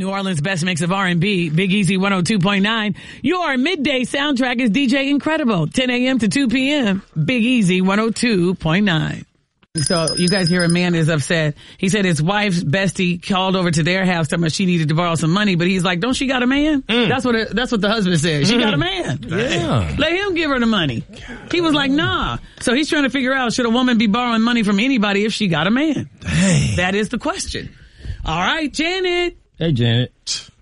New Orleans' best mix of R&B, Big Easy 102.9. Your midday soundtrack is DJ Incredible, 10 a.m. to 2 p.m. Big Easy 102.9. So you guys hear a man is upset. He said his wife's bestie called over to their house telling her she needed to borrow some money, but he's like, don't she got a man? That's what the husband said. She got a man. Yeah. Let him give her the money. He was like, nah. So he's trying to figure out, should a woman be borrowing money from anybody if she got a man? Dang. That is the question. All right, Janet. Hey, Janet.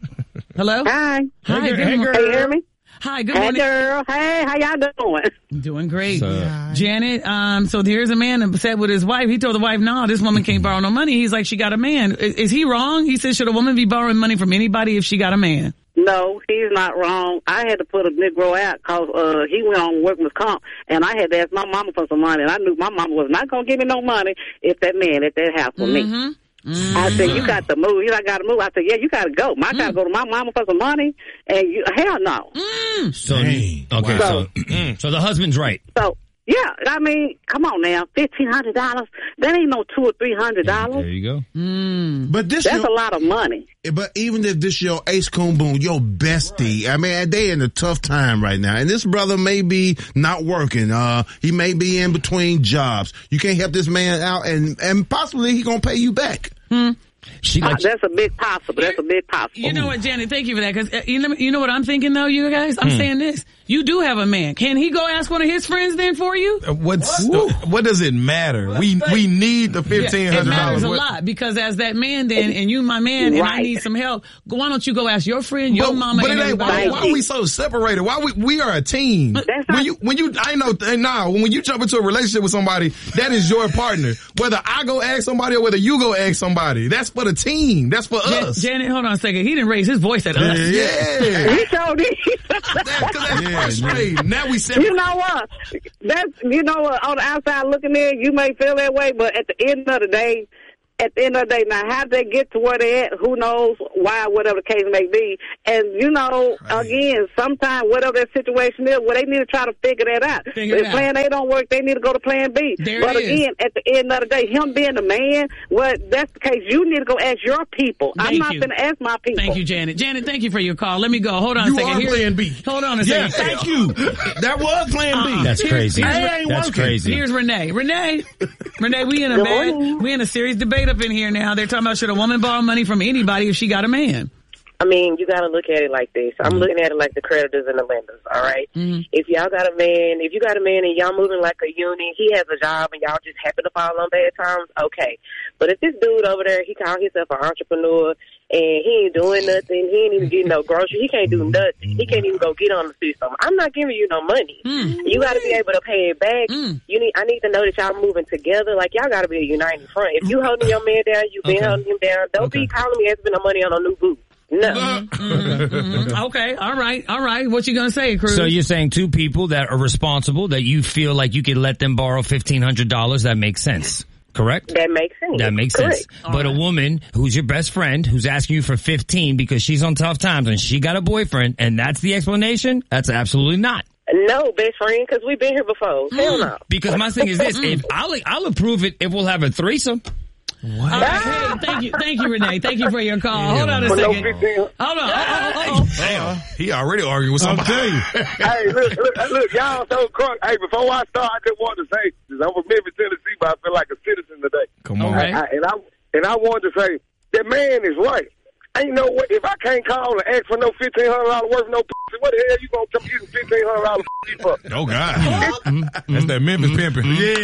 Hello? Hi. Hi, good Hey, morning. girl. You hear me? Hi, good Hey, morning. girl. Hey, how y'all doing? Doing great. So- Janet, so here's a man upset with his wife. He told the wife, no, this woman can't borrow no money. He's like, she got a man. Is he wrong? He said, should a woman be borrowing money from anybody if she got a man? No, he's not wrong. I had to put a Negro out because he went on workman's comp, and I had to ask my mama for some money, and I knew my mama was not going to give me no money if that man at that house with me. I said, you got to move. You got to move. I said, yeah, you got to go. I got to go to my mama for some money, and hell no. So, Dang. okay, Wow. so the husband's right. So, yeah, I mean, come on now, $1,500. That ain't no $200 or $300. There you go. But this That's a lot of money. But even if this your ace coon boom, your bestie, I mean, they in a tough time right now. And this brother may be not working. He may be in between jobs. You can't help this man out and possibly he gonna pay you back. She likes That's a big possible. That's a big possible. You know what, Janet? Thank you for that. Because you know what I'm thinking, though, you guys? I'm saying this. You do have a man. Can he go ask one of his friends then for you? What does it matter? We need the $1,500. It matters a lot because as that man then, and you my man, and I Right. need some help, why don't you go ask your friend, your mama, but and it ain't, everybody why else? are we so separated? Why we are a team? That's When you I know when you jump into a relationship with somebody, that is your partner. Whether I go ask somebody or whether you go ask somebody, that's for the team. That's for us. Janet, hold on a second. He didn't raise his voice at us. Yeah. He showed did. That's frustrating. Now we separate. You know what? On the outside looking in, you may feel that way, but at the end of the day, now how they get to where they at, who knows why, whatever the case may be. And, again, sometimes whatever their situation is, they need to try to figure that out. If plan A don't work, they need to go to plan B. But again, at the end of the day, him being the man, that's the case. You need to go ask your people. I'm not going to ask my people. Thank you, Janet. Janet, thank you for your call. Let me go. Hold on a second. You are plan B. Hold on a Yeah, second. thank you. That was plan B. That's crazy. Here's That's crazy. Here's Renee. Renee, we in a serious debate up in here now. They're talking about should a woman borrow money from anybody if she got a man? I mean, you got to look at it like this. I'm looking at it like the creditors and the lenders, all right? If you got a man and y'all moving like a unit, he has a job and y'all just happen to fall on bad times, okay. But if this dude over there, he called himself an entrepreneur and he ain't doing nothing, he ain't even getting no groceries, he can't do nothing, he can't even go get on the system, I'm not giving you no money. You got to be able to pay it back. I need to know that y'all moving together. Like, y'all got to be a united front. If you holding your man down, you been holding him down, don't be calling me asking no money on a new boo. No. Okay. All right. What you gonna say, Cruz? So you're saying two people that are responsible, that you feel like you can let them borrow $1,500, that makes sense. Correct? That makes sense. That makes sense. But a woman who's your best friend, who's asking you for 15 because she's on tough times and she got a boyfriend, and that's the explanation? That's absolutely not. No, best friend, because we've been here before. Hell no. Because my thing is this: if I'll approve it if we'll have a threesome. All right, hey, thank you, Renee. Thank you for your call. Hold on a second. Hold on. Damn, he already arguing with somebody. Hey, look, y'all so crunk. Hey, before I start, I just wanted to say, I'm from Memphis, Tennessee, but I feel like a citizen today. Come on. Okay. I wanted to say, that man is right. Ain't no way, if I can't call and ask for no $1,500 worth of no pussy, what the hell you gonna come using $1,500 for? Oh, God. That's that Memphis pimping.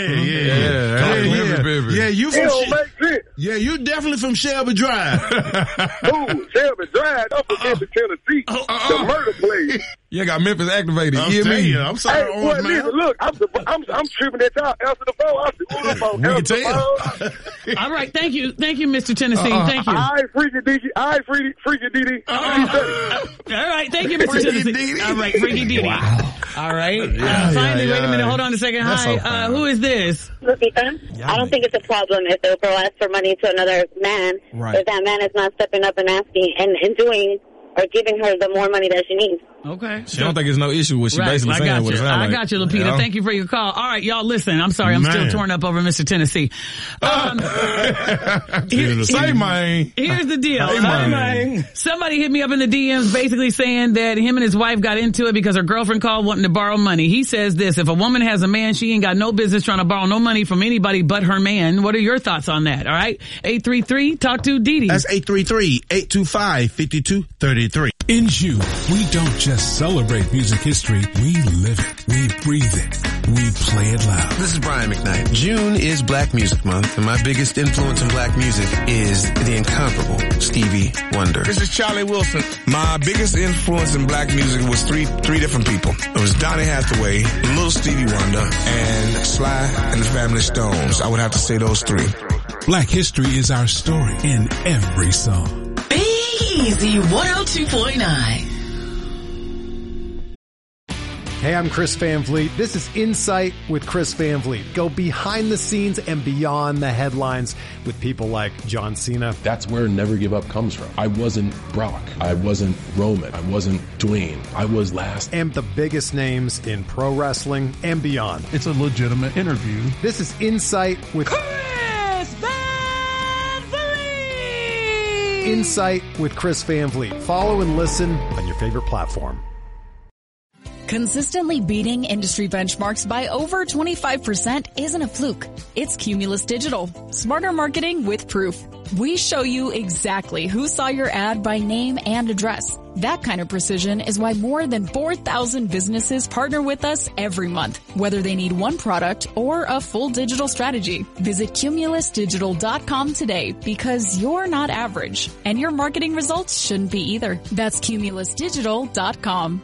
Yeah. Memphis pimping. Yeah, you It from don't make sense. Yeah, you definitely from Shelby Drive. Ooh, Shelby Drive, up from Memphis, Tennessee, the murder place. You got Memphis activated. I'm Hear telling me? you, I'm sorry, Hey, orange man. listen, look, I'm tripping at y'all. Answer the phone. I said, who the phone? We can Answer the tell. phone. All right. Thank you, Mr. Tennessee. Thank you. All right, freaky DD. All right, freaky DD. All right. Thank you, Mr. Freaky Tennessee. Diddy. All right. Freaky Diddy. Wow. All right. Finally, wait a minute. Hold on a second. That's Hi. so fine. Who is this? I don't think it's a problem if the girl asks for money to another man, Right. if that man is not stepping up and asking and doing or giving her the more money that she needs. Okay. She don't think it's no issue what she basically saying. What it sound like. I got you, Lupita. Yeah. Thank you for your call. All right, y'all, listen. I'm sorry. I'm still torn up over Mr. Tennessee. Say mine. Here's the deal. Hey, man. Somebody hit me up in the DMs basically saying that him and his wife got into it because her girlfriend called wanting to borrow money. He says this: if a woman has a man, she ain't got no business trying to borrow no money from anybody but her man. What are your thoughts on that? All right. 833 talk to Didi. That's 833-825-5233. In June, we don't just celebrate music history, we live it, we breathe it, we play it loud. This is Brian McKnight. June is Black Music Month, and my biggest influence in black music is the incomparable Stevie Wonder. This is Charlie Wilson. My biggest influence in black music was three different people. It was Donny Hathaway, Little Stevie Wonder, and Sly and the Family Stones. I would have to say those three. Black history is our story in every song. Easy 102.9. Hey, I'm Chris Van Vliet. This is Insight with Chris Van Vliet. Go behind the scenes and beyond the headlines with people like John Cena. That's where Never Give Up comes from. I wasn't Brock. I wasn't Roman. I wasn't Dwayne. I was last. And the biggest names in pro wrestling and beyond. It's a legitimate interview. This is Insight with Chris Van Vliet. Insight with Chris Van Vliet. Follow and listen on your favorite platform. Consistently beating industry benchmarks by over 25% isn't a fluke. It's Cumulus Digital. Smarter marketing with proof. We show you exactly who saw your ad by name and address. That kind of precision is why more than 4,000 businesses partner with us every month, whether they need one product or a full digital strategy. Visit cumulusdigital.com today because you're not average and your marketing results shouldn't be either. That's cumulusdigital.com.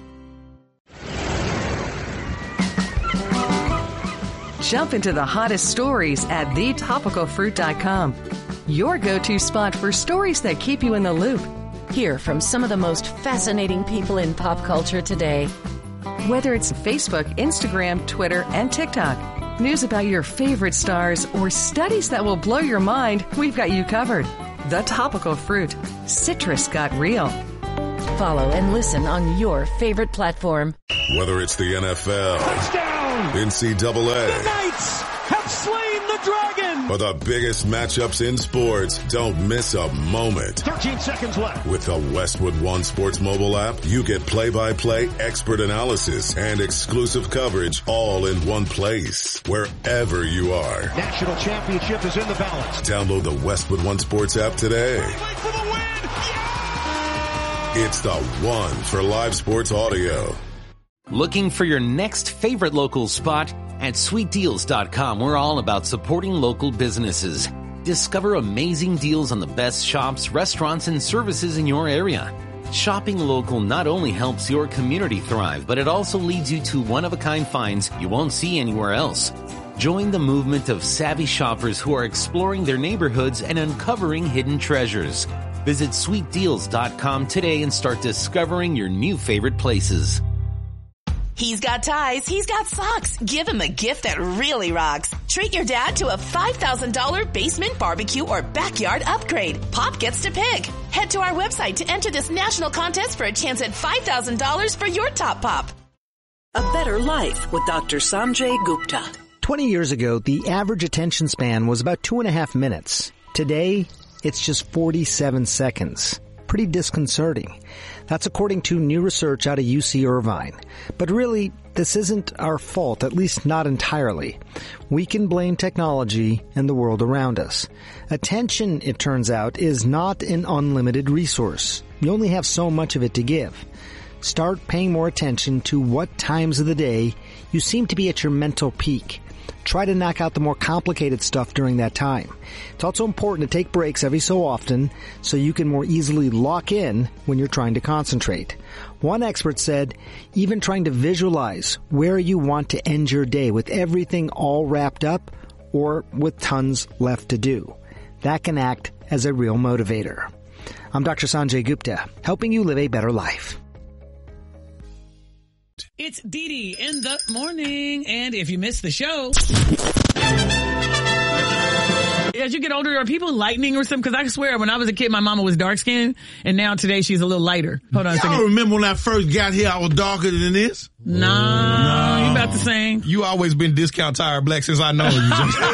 Jump into the hottest stories at thetopicalfruit.com. Your go-to spot for stories that keep you in the loop. Hear from some of the most fascinating people in pop culture today. Whether it's Facebook, Instagram, Twitter, and TikTok, news about your favorite stars, or studies that will blow your mind, we've got you covered. The Topical Fruit. Citrus got real. Follow and listen on your favorite platform. Whether it's the NFL, touchdown, NCAA, the Knights have slain the dragon, or the biggest matchups in sports, don't miss a moment. 13 seconds left. With the Westwood One Sports mobile app, you get play-by-play expert analysis and exclusive coverage all in one place, wherever you are. National championship is in the balance. Download the Westwood One Sports app today. For the win. It's the one for live sports audio. Looking for your next favorite local spot? At sweetdeals.com, we're all about supporting local businesses. Discover amazing deals on the best shops, restaurants, and services in your area. Shopping local not only helps your community thrive, but it also leads you to one-of-a-kind finds you won't see anywhere else. Join the movement of savvy shoppers who are exploring their neighborhoods and uncovering hidden treasures. Visit sweetdeals.com today and start discovering your new favorite places. He's got ties. He's got socks. Give him a gift that really rocks. Treat your dad to a $5,000 basement barbecue or backyard upgrade. Pop gets to pick. Head to our website to enter this national contest for a chance at $5,000 for your top pop. A Better Life with Dr. Sanjay Gupta. 20 years ago, the average attention span was about 2.5 minutes. Today, it's just 47 seconds. Pretty disconcerting. That's according to new research out of UC Irvine. But really, this isn't our fault, at least not entirely. We can blame technology and the world around us. Attention, it turns out, is not an unlimited resource. You only have so much of it to give. Start paying more attention to what times of the day you seem to be at your mental peak. Try to knock out the more complicated stuff during that time. It's also important to take breaks every so often so you can more easily lock in when you're trying to concentrate. One expert said, even trying to visualize where you want to end your day with everything all wrapped up or with tons left to do. That can act as a real motivator. I'm Dr. Sanjay Gupta, helping you live a better life. It's Didi in the morning, and if you missed the show, As you get older, are people lightening or something? Because I swear, when I was a kid, my mama was dark skinned, and now today she's a little lighter. Hold on a second. Y'all remember when I first got here, I was darker than this? Nah, you about the same. You always been discount tire black since I know you.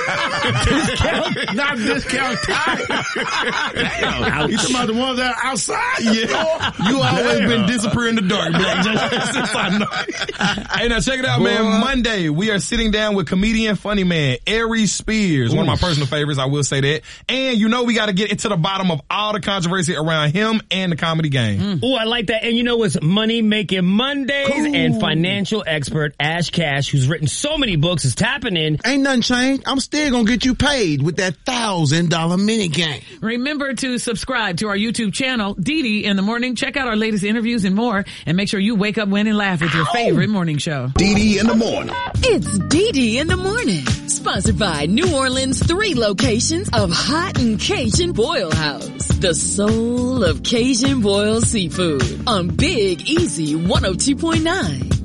Not discount tire. Damn. You talking about the ones that are outside? Yeah. You always been disappearing in the dark black since I know. Hey, now check it out, man. Monday, we are sitting down with comedian, funny man, Aries Spears. One of my personal favorites, I will say that. And you know we got to get to the bottom of all the controversy around him and the comedy game. Oh, I like that. And you know it's Money Making Mondays and financial expert Ash Cash, who's written so many books, is tapping in. Ain't nothing changed. I'm still gonna get you paid with that $1,000 mini game. Remember to subscribe to our YouTube channel, Dee in the Morning. Check out our latest interviews and more, and make sure you wake up, win, and laugh with your favorite morning show. Dee in the Morning. It's Dee in the Morning, sponsored by New Orleans' 3 locations of Hot and Cajun Boil House, the soul of Cajun boiled seafood, on Big Easy 102.9.